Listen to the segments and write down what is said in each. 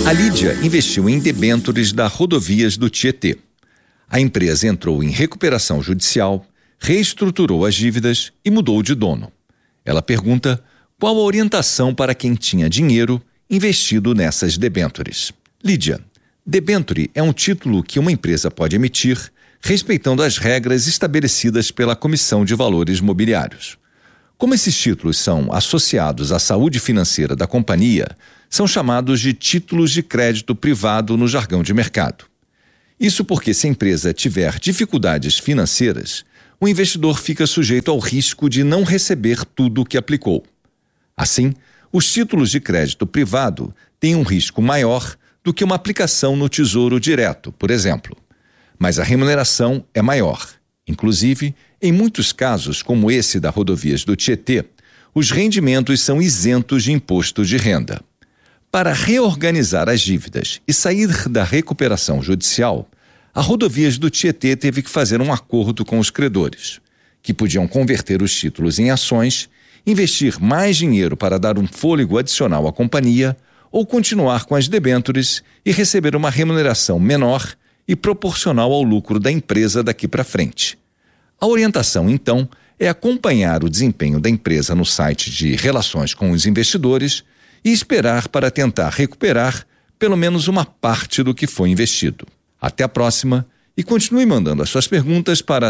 A Lídia investiu em debêntures da Rodovias do Tietê. A empresa entrou em recuperação judicial, reestruturou as dívidas e mudou de dono. Ela pergunta qual a orientação para quem tinha dinheiro investido nessas debêntures. Lídia, debênture é um título que uma empresa pode emitir respeitando as regras estabelecidas pela Comissão de Valores Mobiliários. Como esses títulos são associados à saúde financeira da companhia, são chamados de títulos de crédito privado no jargão de mercado. Isso porque, se a empresa tiver dificuldades financeiras, o investidor fica sujeito ao risco de não receber tudo o que aplicou. Assim, os títulos de crédito privado têm um risco maior do que uma aplicação no Tesouro Direto, por exemplo. Mas a remuneração é maior. Inclusive, em muitos casos, como esse da Rodovias do Tietê, os rendimentos são isentos de imposto de renda. Para reorganizar as dívidas e sair da recuperação judicial, a Rodovias do Tietê teve que fazer um acordo com os credores, que podiam converter os títulos em ações, investir mais dinheiro para dar um fôlego adicional à companhia ou continuar com as debêntures e receber uma remuneração menor e proporcional ao lucro da empresa daqui para frente. A orientação, então, é acompanhar o desempenho da empresa no site de relações com os investidores e esperar para tentar recuperar pelo menos uma parte do que foi investido. Até a próxima e continue mandando as suas perguntas para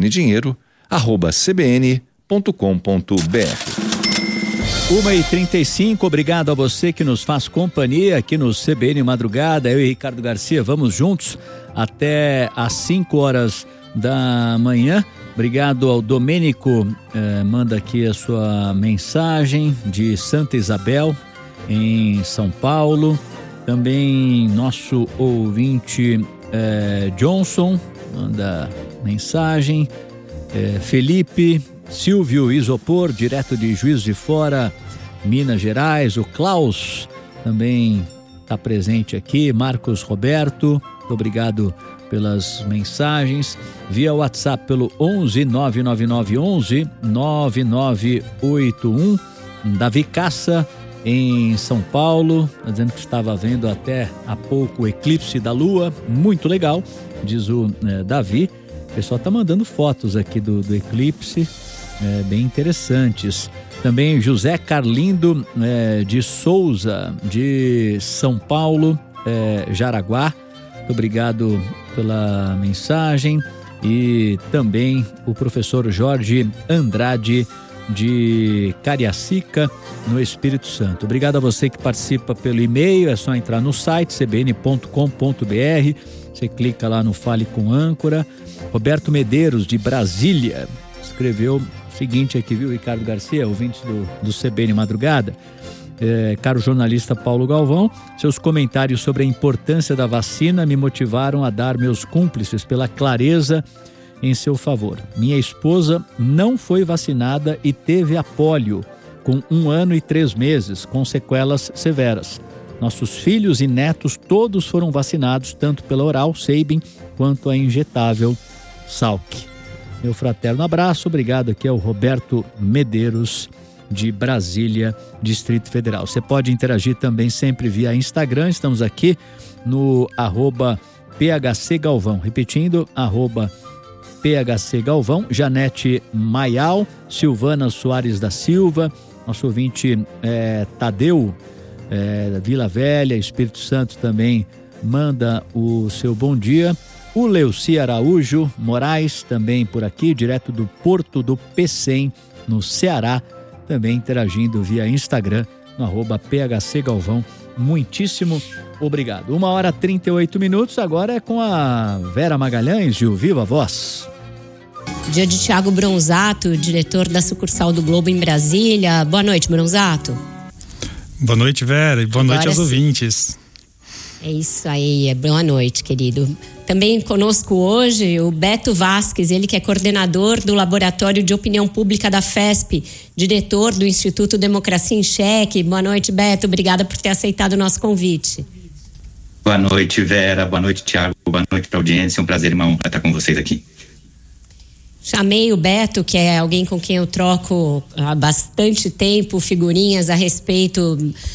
cbndineiro@cbn.com.br. 1h35, obrigado a você que nos faz companhia aqui no CBN Madrugada. Eu e Ricardo Garcia vamos juntos até às 5 horas da manhã. Obrigado ao Domênico, manda aqui a sua mensagem de Santa Isabel, em São Paulo. Também nosso ouvinte Johnson manda mensagem. Felipe, Silvio Isopor, direto de Juiz de Fora, Minas Gerais. O Klaus também está presente aqui. Marcos Roberto, muito obrigado pelas mensagens. Via WhatsApp pelo 11 999 11 9981. Davi Caça, em São Paulo, tá dizendo que estava vendo até há pouco o eclipse da Lua, muito legal, diz o Davi. O pessoal tá mandando fotos aqui do eclipse, bem interessantes. Também José Carlindo de Souza, de São Paulo, Jaraguá, muito obrigado pela mensagem. E também o professor Jorge Andrade, de Cariacica, no Espírito Santo. Obrigado a você que participa pelo e-mail, é só entrar no site cbn.com.br, você clica lá no Fale com Âncora. Roberto Medeiros, de Brasília, escreveu o seguinte aqui, viu, Ricardo Garcia, ouvinte do CBN Madrugada. Caro jornalista Paulo Galvão, seus comentários sobre a importância da vacina me motivaram a dar meus cúmplices pela clareza em seu favor. Minha esposa não foi vacinada e teve a pólio com 1 ano e 3 meses, com sequelas severas. Nossos filhos e netos todos foram vacinados, tanto pela oral Sabin quanto a injetável Salk. Meu fraterno abraço, obrigado aqui ao Roberto Medeiros, de Brasília, Distrito Federal. Você pode interagir também sempre via Instagram, estamos aqui no @PHC Galvão, repetindo, PHC Galvão. Janete Maial, Silvana Soares da Silva, nosso ouvinte Tadeu, Vila Velha, Espírito Santo, também manda o seu bom dia. O Leuci Araújo Moraes, também por aqui, direto do Porto do Pecém, no Ceará, também interagindo via Instagram, no @PHC Galvão. Muitíssimo obrigado. 1h38, agora é com a Vera Magalhães e o Viva Voz. Dia de Thiago Bronzato, diretor da sucursal do Globo em Brasília. Boa noite, Bronzato. Boa noite, Vera, e boa noite aos ouvintes. É isso aí, boa noite, querido. Também conosco hoje o Beto Vasques, ele que é coordenador do Laboratório de Opinião Pública da FESP, diretor do Instituto Democracia em Cheque. Boa noite, Beto, obrigada por ter aceitado o nosso convite. Boa noite, Vera, boa noite, Thiago, boa noite para a audiência, é um prazer, irmão, estar com vocês aqui. Chamei o Beto, que é alguém com quem eu troco há bastante tempo figurinhas a respeito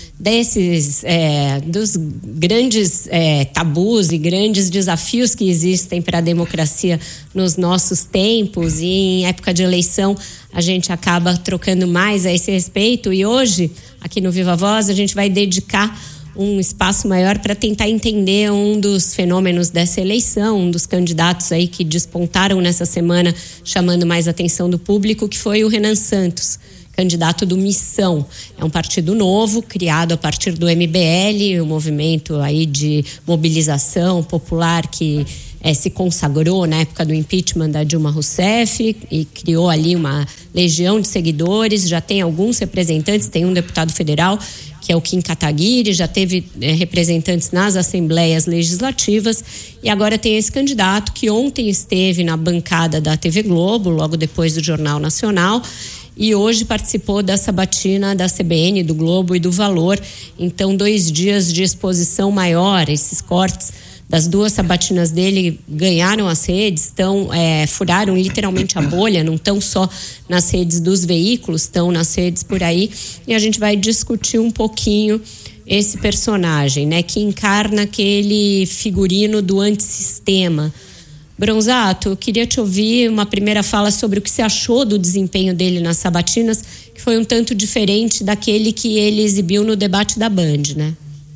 desses dos grandes tabus e grandes desafios que existem para a democracia nos nossos tempos, e em época de eleição a gente acaba trocando mais a esse respeito. E hoje, aqui no Viva Voz, a gente vai dedicar um espaço maior para tentar entender um dos fenômenos dessa eleição, um dos candidatos aí que despontaram nessa semana, chamando mais atenção do público, que foi o Renan Santos, candidato do Missão. É um partido novo, criado a partir do MBL, um movimento aí de mobilização popular que se consagrou na época do impeachment da Dilma Rousseff e criou ali uma legião de seguidores. Já tem alguns representantes, tem um deputado federal que é o Kim Kataguiri, já teve representantes nas assembleias legislativas, e agora tem esse candidato que ontem esteve na bancada da TV Globo, logo depois do Jornal Nacional, e hoje participou da sabatina da CBN, do Globo e do Valor. Então, 2 dias de exposição maior. Esses cortes das 2 sabatinas dele ganharam as redes, furaram literalmente a bolha, não estão só nas redes dos veículos, estão nas redes por aí, e a gente vai discutir um pouquinho esse personagem, né, que encarna aquele figurino do antissistema. Bronzato, eu queria te ouvir uma primeira fala sobre o que você achou do desempenho dele nas sabatinas, que foi um tanto diferente daquele que ele exibiu no debate da Band, né?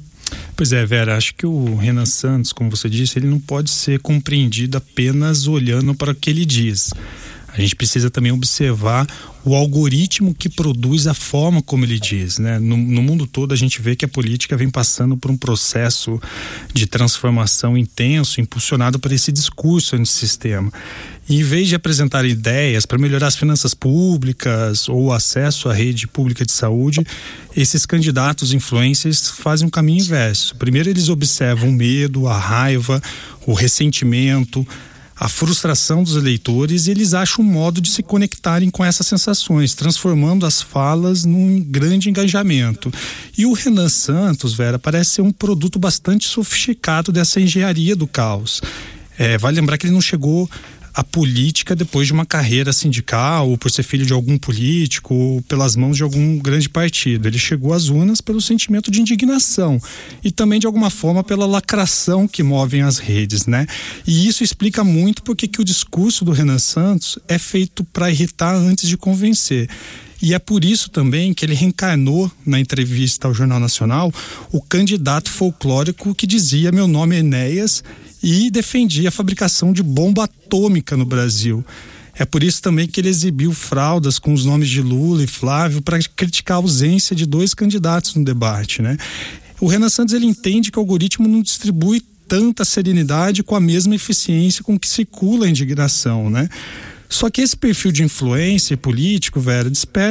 Pois é, Vera, acho que o Renan Santos, como você disse, ele não pode ser compreendido apenas olhando para o que ele diz. A gente precisa também observar o algoritmo que produz a forma como ele diz, né? No mundo todo a gente vê que a política vem passando por um processo de transformação intenso, impulsionado por esse discurso antissistema. E em vez de apresentar ideias para melhorar as finanças públicas ou o acesso à rede pública de saúde, esses candidatos influencers fazem um caminho inverso. Primeiro eles observam o medo, a raiva, o ressentimento, a frustração dos eleitores, e eles acham um modo de se conectarem com essas sensações, transformando as falas num grande engajamento. E o Renan Santos, Vera, parece ser um produto bastante sofisticado dessa engenharia do caos. Vale lembrar que ele não chegou à política depois de uma carreira sindical, ou por ser filho de algum político, ou pelas mãos de algum grande partido. Ele chegou às urnas pelo sentimento de indignação e também, de alguma forma, pela lacração que movem as redes, né? E isso explica muito porque que o discurso do Renan Santos é feito para irritar antes de convencer. E é por isso também que ele reencarnou na entrevista ao Jornal Nacional o candidato folclórico que dizia: meu nome é Enéas, e defendia a fabricação de bomba atômica no Brasil. É por isso também que ele exibiu fraldas com os nomes de Lula e Flávio para criticar a ausência de 2 candidatos no debate, né? O Renan Santos, ele entende que o algoritmo não distribui tanta serenidade com a mesma eficiência com que circula a indignação, né? Só que esse perfil de influência político, Vera,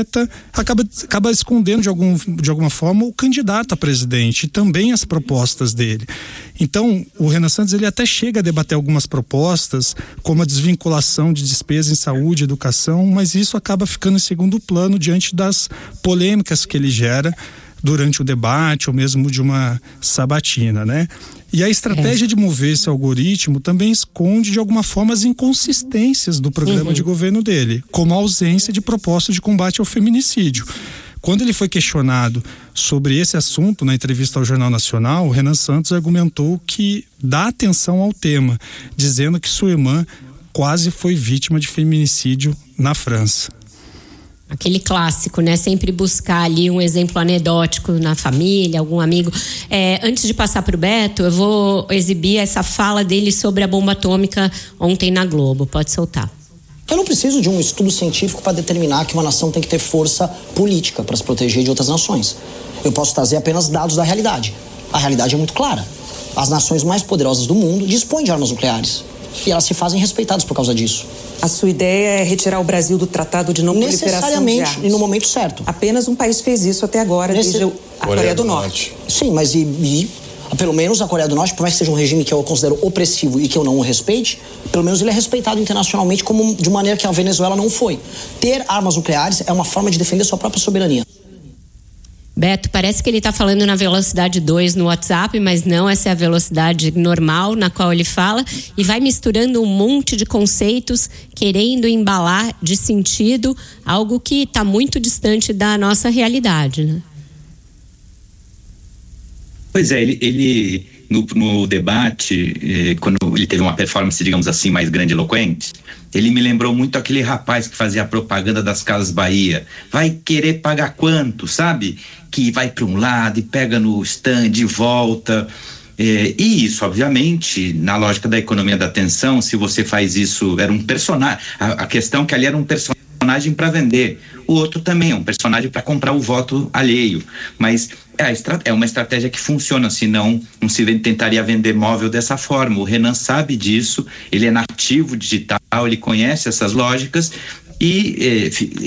acaba escondendo de alguma forma o candidato a presidente e também as propostas dele. Então, o Renan Santos, ele até chega a debater algumas propostas, como a desvinculação de despesas em saúde e educação, mas isso acaba ficando em segundo plano diante das polêmicas que ele gera durante o debate ou mesmo de uma sabatina, né? E a estratégia de mover esse algoritmo também esconde de alguma forma as inconsistências do programa de governo dele, como a ausência de proposta de combate ao feminicídio. Quando ele foi questionado sobre esse assunto na entrevista ao Jornal Nacional, o Renan Santos argumentou que dá atenção ao tema, dizendo que sua irmã quase foi vítima de feminicídio na França. Aquele clássico, né? Sempre buscar ali um exemplo anedótico na família, algum amigo. Antes de passar para o Beto, eu vou exibir essa fala dele sobre a bomba atômica ontem na Globo. Pode soltar. Eu não preciso de um estudo científico para determinar que uma nação tem que ter força política para se proteger de outras nações. Eu posso trazer apenas dados da realidade. A realidade é muito clara. As nações mais poderosas do mundo dispõem de armas nucleares. E elas se fazem respeitadas por causa disso. A sua ideia é retirar o Brasil do Tratado de Não Proliferação de Armas? Necessariamente, e no momento certo. Apenas um país fez isso até agora, desde a Coreia do Norte. Sim, mas pelo menos a Coreia do Norte, por mais que seja um regime que eu considero opressivo e que eu não o respeite, pelo menos ele é respeitado internacionalmente de maneira que a Venezuela não foi. Ter armas nucleares é uma forma de defender sua própria soberania. Beto, parece que ele está falando na velocidade 2 no WhatsApp, mas não, essa é a velocidade normal na qual ele fala, e vai misturando um monte de conceitos, querendo embalar de sentido algo que está muito distante da nossa realidade, né? Pois é, ele no debate, quando ele teve uma performance, digamos assim, mais grandiloquente, ele me lembrou muito aquele rapaz que fazia a propaganda das Casas Bahia. Vai querer pagar quanto, sabe? Que vai para um lado e pega no stand e volta. E isso, obviamente, na lógica da economia da atenção, se você faz isso, era um personagem. A questão é que ali era um personagem para vender. O outro também é um personagem para comprar o voto alheio. Mas é uma estratégia que funciona, senão não se tentaria vender móvel dessa forma. O Renan sabe disso, ele é nativo digital, ele conhece essas lógicas e